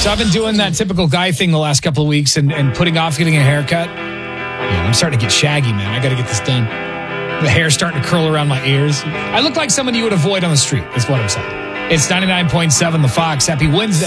So I've been doing that typical guy thing the last couple of weeks and putting off getting a haircut. Yeah, I'm starting to get shaggy, man. I got to get this done. The hair's starting to curl around my ears. I look like someone you would avoid on the street, is what I'm saying. It's 99.7 The Fox. Happy Wednesday.